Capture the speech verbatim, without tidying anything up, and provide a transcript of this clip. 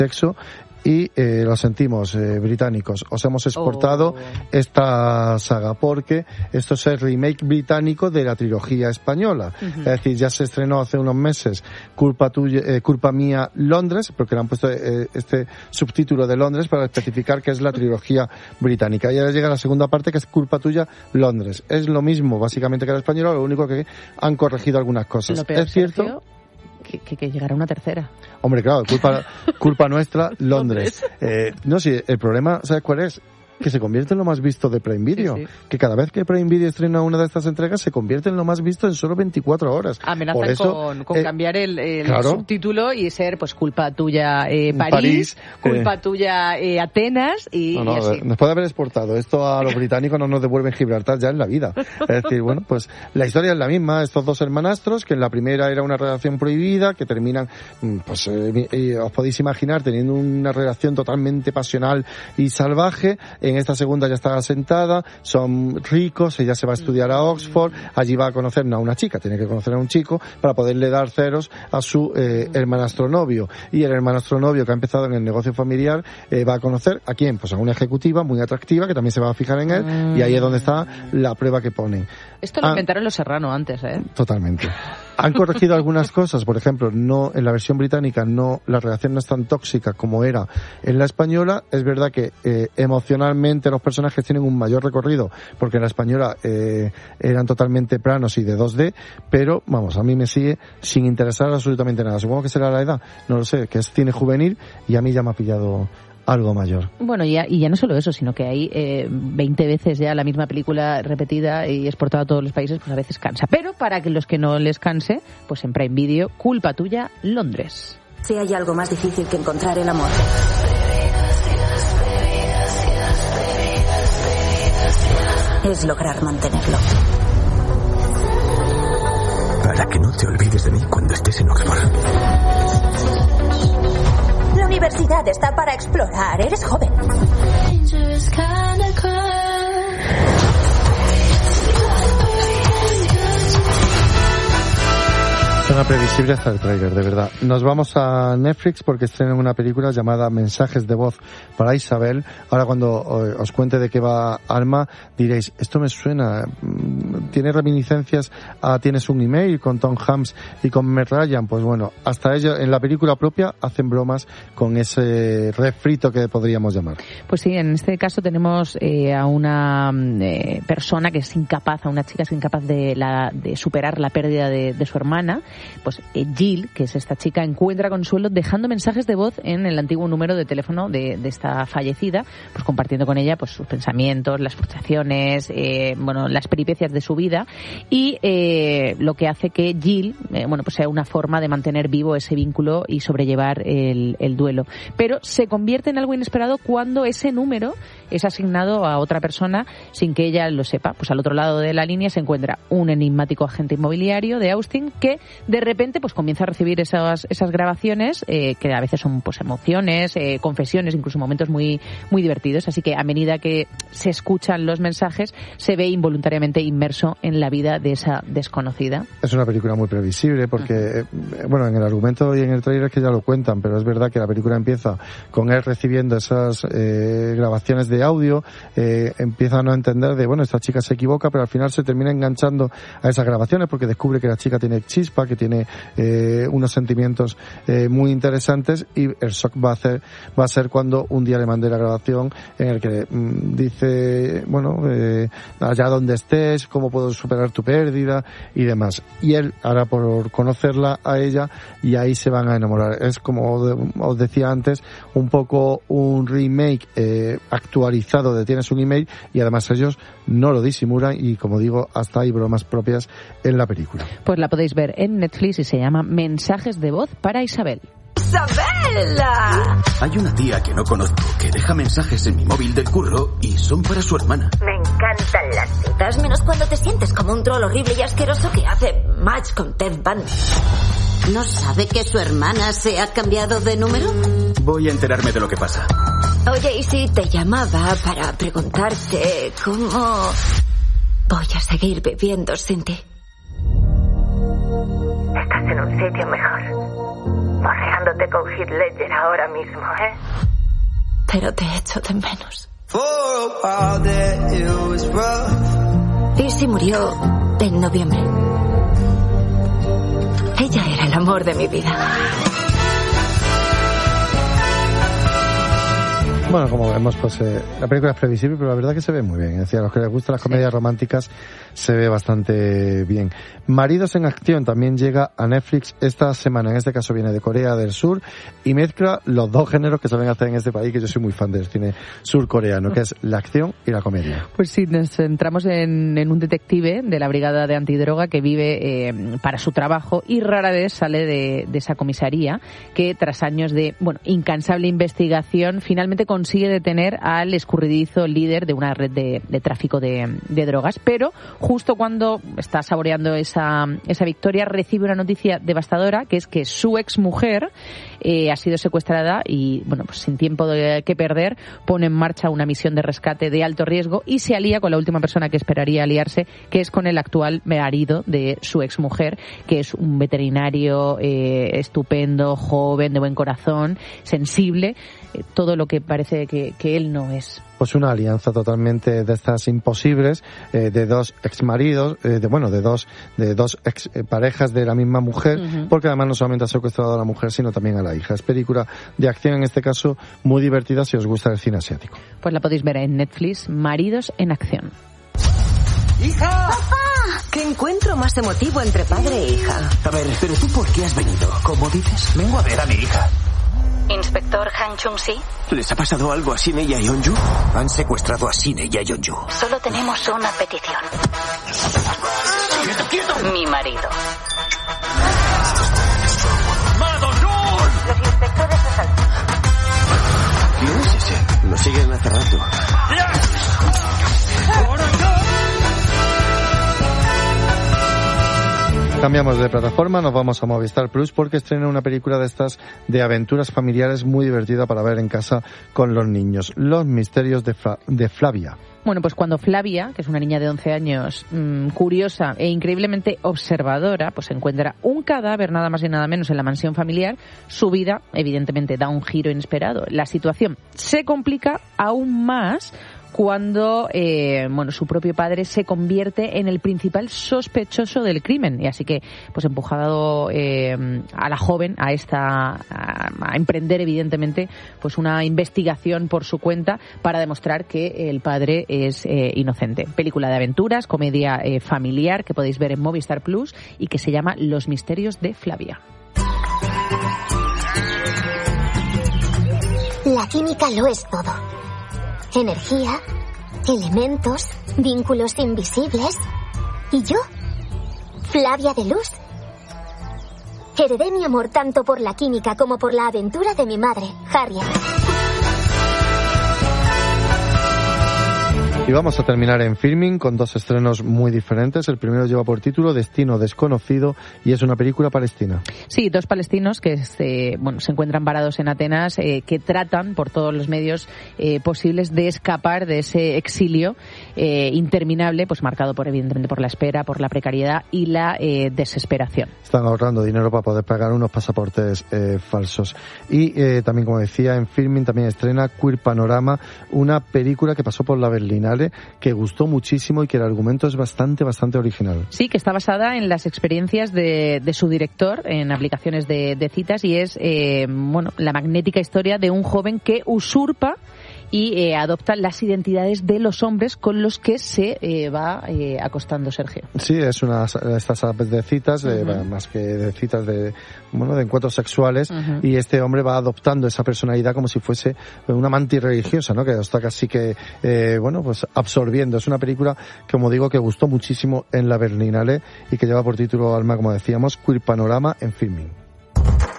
sexo. Y eh, lo sentimos, eh, británicos, os hemos exportado oh. esta saga porque esto es el remake británico de la trilogía española. Uh-huh. Es decir, ya se estrenó hace unos meses Culpa tuya, eh, Culpa mía, Londres, porque le han puesto eh, este subtítulo de Londres para especificar que es la trilogía británica. Y ahora llega la segunda parte, que es Culpa tuya, Londres. Es lo mismo básicamente que la española, lo único que han corregido algunas cosas. Lo peor, es cierto. Sergio, Que, que, que llegará una tercera. Hombre, claro, culpa, culpa nuestra, Londres. Eh, no, sí, el problema, ¿sabes cuál es? Que se convierte en lo más visto de Prime Video. Sí, sí. Que cada vez que Prime Video estrena una de estas entregas se convierte en lo más visto en solo veinticuatro horas. Amenazan Por eso, con, con eh, cambiar el, el claro. subtítulo y ser, pues, culpa tuya eh, París, París culpa eh, tuya eh, Atenas y, no, no, y así. Después de haber exportado esto a los británicos no nos devuelven Gibraltar ya en la vida. Es decir, bueno, pues la historia es la misma. Estos dos hermanastros, que en la primera era una relación prohibida, que terminan, pues eh, eh, os podéis imaginar, teniendo una relación totalmente pasional y salvaje. En esta segunda ya está asentada, son ricos, ella se va a estudiar a Oxford, allí va a conocer no a una chica, tiene que conocer a un chico para poderle dar ceros a su eh, hermanastro novio. Y el hermanastro novio, que ha empezado en el negocio familiar, eh, va a conocer a quién, pues a una ejecutiva muy atractiva que también se va a fijar en él, mm. y ahí es donde está la prueba que ponen. Esto lo ah, inventaron los Serrano antes, ¿eh? Totalmente. Han corregido algunas cosas, por ejemplo, no en la versión británica no la relación no es tan tóxica como era en la española. Es verdad que eh, emocionalmente los personajes tienen un mayor recorrido, porque en la española eh, eran totalmente planos y de dos D, pero vamos, a mí me sigue sin interesar absolutamente nada. Supongo que será la edad, no lo sé, que es cine juvenil y a mí ya me ha pillado algo mayor. Bueno, y ya, y ya no solo eso, sino que hay eh, veinte veces ya la misma película repetida y exportada a todos los países, pues a veces cansa. Pero para que los que no les canse, pues en Prime Video, Culpa tuya, Londres. Si hay algo más difícil que encontrar el amor, es lograr mantenerlo. Para que no te olvides de mí cuando estés en Oxford. La universidad está para explorar. Eres joven. Suena previsible hasta el tráiler, de verdad. Nos vamos a Netflix porque estrenan una película llamada Mensajes de voz para Isabel. Ahora cuando os cuente de qué va Alma, diréis, esto me suena, tiene reminiscencias a Tienes un email con Tom Hanks y con Meg Ryan. Pues bueno, hasta ellos en la película propia hacen bromas con ese refrito que podríamos llamar. Pues sí, en este caso tenemos eh, a una eh, persona que es incapaz, a una chica que es incapaz de, la, de superar la pérdida de, de su hermana. Pues eh, Jill, que es esta chica, encuentra consuelo dejando mensajes de voz en el antiguo número de teléfono de, de esta fallecida, pues compartiendo con ella pues sus pensamientos, las frustraciones, eh, bueno, las peripecias de su vida, y eh, lo que hace que Jill, eh, bueno, pues sea una forma de mantener vivo ese vínculo y sobrellevar el, el duelo. Pero se convierte en algo inesperado cuando ese número es asignado a otra persona sin que ella lo sepa. Pues al otro lado de la línea se encuentra un enigmático agente inmobiliario de Austin que de repente pues comienza a recibir esas esas grabaciones eh, que a veces son pues emociones, eh, confesiones, incluso momentos muy muy divertidos. Así que a medida que se escuchan los mensajes se ve involuntariamente inmerso en la vida de esa desconocida. Es una película muy previsible porque, uh-huh. bueno, en el argumento y en el trailer es que ya lo cuentan, pero es verdad que la película empieza con él recibiendo esas eh, grabaciones de audio, eh, empieza a no entender de, bueno, esta chica se equivoca, pero al final se termina enganchando a esas grabaciones porque descubre que la chica tiene chispa, que tiene eh, unos sentimientos eh, muy interesantes, y el shock va a hacer va a ser cuando un día le mande la grabación en el que mm, dice, bueno, eh, allá donde estés, cómo puedo superar tu pérdida y demás, y él hará por conocerla a ella y ahí se van a enamorar. Es como os decía antes, un poco un remake eh, actualizado de Tienes un email, y además ellos no lo disimulan y, como digo, hasta hay bromas propias en la película. Pues la podéis ver en Netflix y se llama Mensajes de voz para Isabel. ¡Isabela! Hay una tía que no conozco que deja mensajes en mi móvil del curro y son para su hermana. Me encantan las citas, menos cuando te sientes como un troll horrible y asqueroso que hace match con Ted Bundy. ¿No sabe que su hermana se ha cambiado de número? Voy a enterarme de lo que pasa. Oye, y si te llamaba para preguntarte cómo voy a seguir viviendo sin ti. Estás en un sitio mejor. pajeándote con Heath Ledger ahora mismo, ¿eh? Pero te echo de menos. Izzy murió en noviembre. Ella era el amor de mi vida. Bueno, como vemos, pues eh, la película es previsible, pero la verdad que se ve muy bien. Es decir, a los que les gustan las comedias sí. románticas se ve bastante bien. Maridos en acción también llega a Netflix esta semana. En este caso viene de Corea del Sur y mezcla los dos géneros que saben hacer en este país, que yo soy muy fan del cine surcoreano, que es la acción y la comedia. Pues sí, nos centramos en, en un detective de la Brigada de Antidroga que vive eh, para su trabajo y rara vez sale de, de esa comisaría, que tras años de, bueno, incansable investigación, finalmente con consigue detener al escurridizo líder de una red de, de tráfico de, de drogas, pero justo cuando está saboreando esa, esa victoria recibe una noticia devastadora, que es que su exmujer eh, ha sido secuestrada y, bueno, pues sin tiempo de, que perder, pone en marcha una misión de rescate de alto riesgo y se alía con la última persona que esperaría aliarse, que es con el actual marido de su exmujer, que es un veterinario eh, estupendo, joven, de buen corazón, sensible, eh, todo lo que parece Que, que él no es. Pues una alianza totalmente de estas imposibles, eh, de dos exmaridos, eh, de bueno, de dos de dos ex eh, parejas de la misma mujer, uh-huh. porque además no solamente ha secuestrado a la mujer, sino también a la hija. Es película de acción, en este caso, muy divertida si os gusta el cine asiático. Pues la podéis ver en Netflix, Maridos en acción. ¡Hija! ¡Papá! ¿Qué encuentro más emotivo entre padre e hija? A ver, pero tú, ¿por qué has venido? ¿Cómo dices? Vengo a ver a mi hija. Inspector Han Chung-si. ¿Les ha pasado algo a Sine y a Yeonju? Han secuestrado a Sine y a Yeonju. Solo tenemos una petición. ¡Quieto, quieto! Mi marido. ¡Madonul! Los inspectores de Salto. ¿Quién es ese? Lo siguen hace rato. Cambiamos de plataforma, nos vamos a Movistar Plus porque estrena una película de estas de aventuras familiares muy divertida para ver en casa con los niños. Los misterios de, Fra- de Flavia. Bueno, pues cuando Flavia, que es una niña de once años, mmm, curiosa e increíblemente observadora, pues encuentra un cadáver nada más y nada menos en la mansión familiar, su vida evidentemente da un giro inesperado. La situación se complica aún más cuando eh, bueno, su propio padre se convierte en el principal sospechoso del crimen, y así que pues empujado eh, a la joven a esta a, a emprender evidentemente pues una investigación por su cuenta para demostrar que el padre es eh, inocente. Película de aventuras, comedia eh, familiar que podéis ver en Movistar Plus y que se llama Los misterios de Flavia. La química lo es todo. Energía, elementos, vínculos invisibles. ¿Y yo? Flavia de Luz. Heredé mi amor tanto por la química como por la aventura de mi madre, Harriet. Y vamos a terminar en Filming con dos estrenos muy diferentes. El primero lleva por título Destino Desconocido y es una película palestina. Sí, dos palestinos que se, bueno, se encuentran varados en Atenas, eh, que tratan por todos los medios eh, posibles de escapar de ese exilio eh, interminable, pues marcado por evidentemente por la espera, por la precariedad y la eh, desesperación. Están ahorrando dinero para poder pagar unos pasaportes eh, falsos. Y eh, también, como decía, en Filming también estrena Queer Panorama, una película que pasó por la Berlinale, que gustó muchísimo y que el argumento es bastante, bastante original. Sí, que está basada en las experiencias de, de su director en aplicaciones de, de citas y es, eh, bueno, la magnética historia de un joven que usurpa y eh, adopta las identidades de los hombres con los que se eh, va eh, acostando Sergio. Sí, es una de estas apps de citas, de, uh-huh. más que de citas de, bueno, de encuentros sexuales, uh-huh. y este hombre va adoptando esa personalidad como si fuese una mantis religiosa, ¿no? Que está casi que, eh, bueno, pues absorbiendo. Es una película, como digo, que gustó muchísimo en la Berlinale y que lleva por título, Alma, como decíamos, Queer Panorama en Filming.